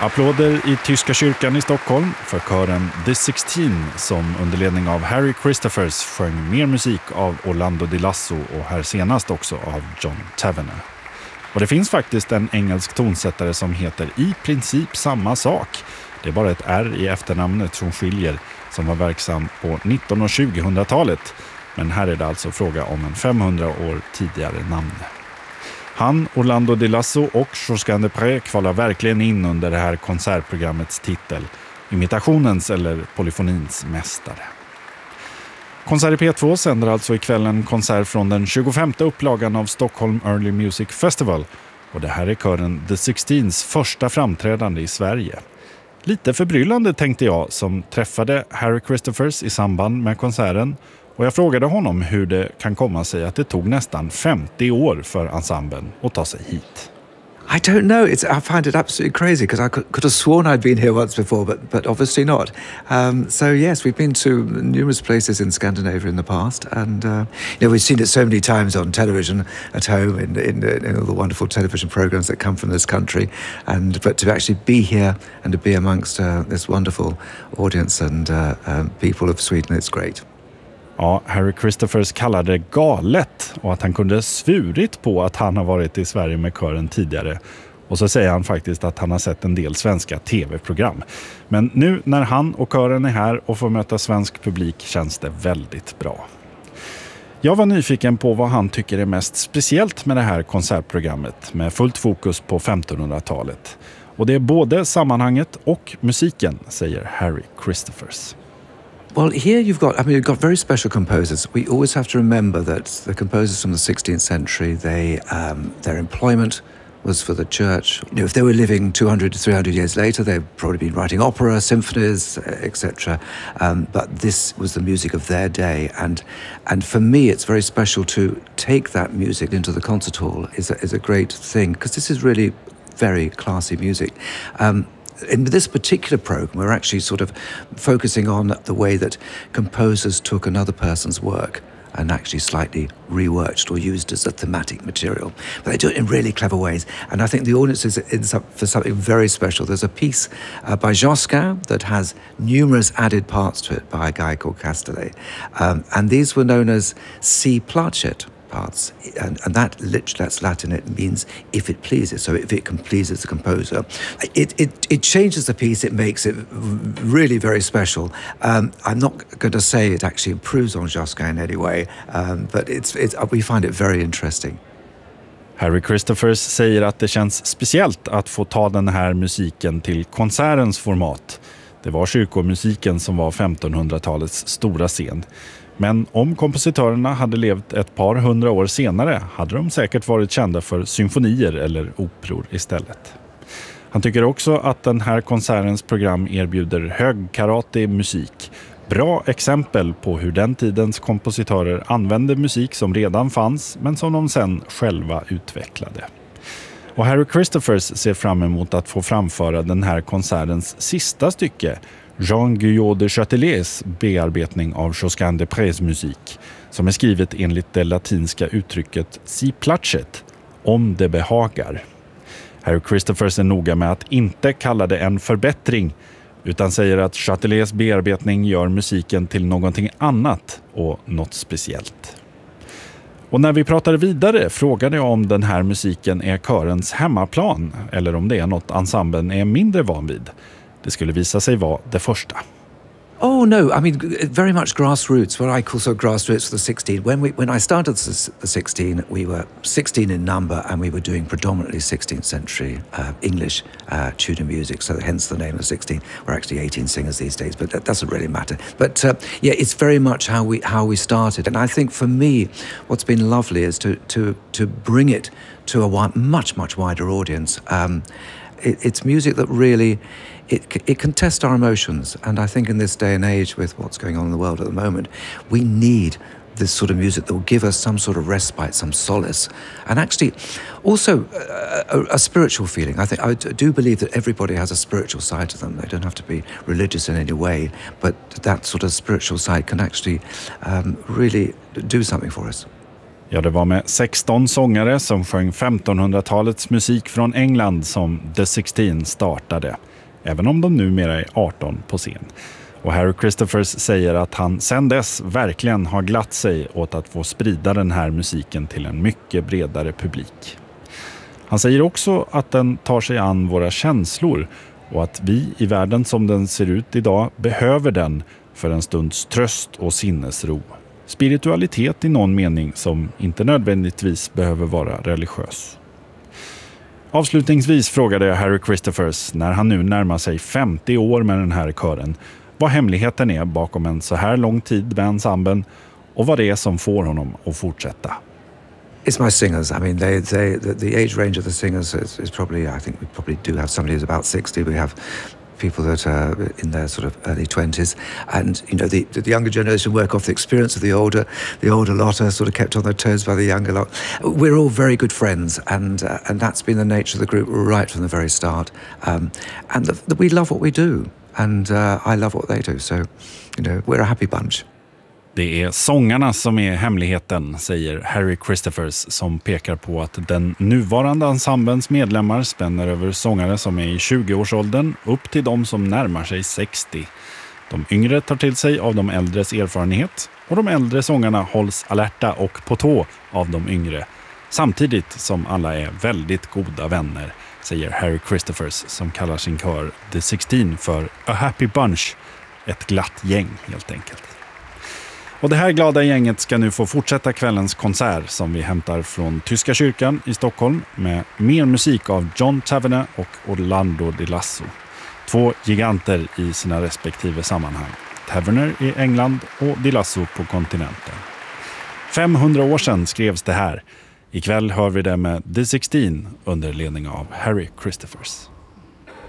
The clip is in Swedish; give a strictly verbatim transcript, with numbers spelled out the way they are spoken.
Applåder i Tyska kyrkan i Stockholm för kören The sexton som under ledning av Harry Christophers sjöng mer musik av Orlando Di Lasso och här senast också av John Tavener. Och det finns faktiskt en engelsk tonsättare som heter i princip samma sak. Det är bara ett R i efternamnet som skiljer, som var verksam på nitton- och tjugohundratalet. Men här är det alltså fråga om en femhundra år tidigare namn. Han, Orlando Di Lasso och Josquin des Prez kvalar verkligen in under det här konsertprogrammets titel, imitationens eller polyfonins mästare. Konsert i P två sänder alltså ikväll en konsert från den tjugofemte upplagan av Stockholm Early Music Festival, och det här är kören The sextons första framträdande i Sverige. Lite förbryllande tänkte jag, som träffade Harry Christophers i samband med konserten, och jag frågade honom hur det kan komma sig att det tog nästan femtio år för ensemblen att ta sig hit. I don't know. It's, I find it absolutely crazy because I could, could have sworn I'd been here once before, but but obviously not. Um, so yes, we've been to numerous places in Scandinavia in the past, and uh, you know, we've seen it so many times on television at home in, in, in all the wonderful television programs that come from this country. And but to actually be here and to be amongst uh, this wonderful audience and uh, um, people of Sweden, it's great. Ja, Harry Christophers kallade det galet och att han kunde svurit på att han har varit i Sverige med kören tidigare. Och så säger han faktiskt att han har sett en del svenska tv-program. Men nu när han och kören är här och får möta svensk publik känns det väldigt bra. Jag var nyfiken på vad han tycker är mest speciellt med det här konsertprogrammet med fullt fokus på femtonhundratalet. Och det är både sammanhanget och musiken, säger Harry Christophers. Well, here you've got, I mean, you've got very special composers. We always have to remember that the composers from the sixteenth century, they, um, their employment was for the church. You know, if they were living two hundred to three hundred years later, they'd probably been writing opera, symphonies, et cetera. Um, but this was the music of their day. And and for me, it's very special to take that music into the concert hall is a, is a great thing, because this is really very classy music. Um, In this particular program, we're actually sort of focusing on the way that composers took another person's work and actually slightly reworked or used as a thematic material. But they do it in really clever ways. And I think the audience is in for something very special. There's a piece uh, by Josquin that has numerous added parts to it by a guy called Castellet. Um, and these were known as C placet parts, and, and that literally, that's Latin, it means if it pleases, so if it can please the composer. It, it, it changes the piece, it makes it really very special. Um, I'm not going to say it actually improves on Josquin in any way, um, but it's, it's, we find it very interesting. Harry Christophers säger att det känns speciellt att få ta den här musiken till konsertens format. Det var kyrkomusiken som var femtonhundratalets stora scen. Men om kompositörerna hade levt ett par hundra år senare hade de säkert varit kända för symfonier eller operor istället. Han tycker också att den här konsertens program erbjuder högkaratig musik. Bra exempel på hur den tidens kompositörer använde musik som redan fanns men som de sen själva utvecklade. Och Harry Christophers ser fram emot att få framföra den här konsertens sista stycke, Jean-Guillaume de Châtelets bearbetning av Josquin des Prez musik, som är skrivet enligt det latinska uttrycket si placet, om det behagar. Harry Christophers är noga med att inte kalla det en förbättring, utan säger att Châtelets bearbetning gör musiken till någonting annat och något speciellt. Och när vi pratade vidare frågade jag om den här musiken är körens hemmaplan eller om det är något ensemblen är mindre van vid. Det skulle visa sig vara det första. Oh no, I mean very much grassroots. What I call so grassroots for the sixteen. When we when I started the sixteen, we were sixteen in number, and we were doing predominantly sixteenth century uh, English uh, Tudor music. So hence the name of sixteen. We're actually eighteen singers these days, but that doesn't really matter. But uh, yeah, it's very much how we how we started, and I think for me, what's been lovely is to to to bring it to a wide, much much wider audience. Um, it, it's music that really. It, it can test our emotions, and I think in this day and age with what's going on in the world at the moment, we need this sort of music that will give us some sort of respite, some solace, and actually also a, a, a spiritual feeling. I think I do believe that everybody has a spiritual side to them. They don't have to be religious in any way, but that sort of spiritual side can actually um, really do something for us. Ja, det var med sexton sångare som sjöng femtonhundratalets musik från England som The sexton startade, även om de numera är arton på scen. Och Harry Christophers säger att han sedan dess verkligen har glatt sig åt att få sprida den här musiken till en mycket bredare publik. Han säger också att den tar sig an våra känslor och att vi i världen som den ser ut idag behöver den för en stunds tröst och sinnesro. Spiritualitet i någon mening som inte nödvändigtvis behöver vara religiös. Avslutningsvis frågade jag Harry Christophers, när han nu närmar sig femtio år med den här kören, vad hemligheten är bakom en så här lång tid med ensemblen och vad det är som får honom att fortsätta. It's my singers. I mean, they, they, the, the age range of the singers is, is probably, I think we probably do have somebody who's about sixty. We have people that are in their sort of early twenties. And, you know, the, the younger generation work off the experience of the older. The older lot are sort of kept on their toes by the younger lot. We're all very good friends, and uh, and that's been the nature of the group right from the very start. Um, and the, the, we love what we do, and uh, I love what they do. So, you know, we're a happy bunch. Det är sångarna som är hemligheten, säger Harry Christophers, som pekar på att den nuvarande ensemblens medlemmar spänner över sångare som är i tjugoårsåldern upp till de som närmar sig sextio. De yngre tar till sig av de äldres erfarenhet och de äldre sångarna hålls alerta och på tå av de yngre. Samtidigt som alla är väldigt goda vänner, säger Harry Christophers, som kallar sin kör The sexton för A Happy Bunch, ett glatt gäng helt enkelt. Och det här glada gänget ska nu få fortsätta kvällens konsert som vi hämtar från Tyska kyrkan i Stockholm med mer musik av John Tavener och Orlando Di Lasso. Två giganter i sina respektive sammanhang. Tavener i England och Di Lasso på kontinenten. femhundra år sedan skrevs det här. Ikväll hör vi det med The sexton under ledning av Harry Christophers.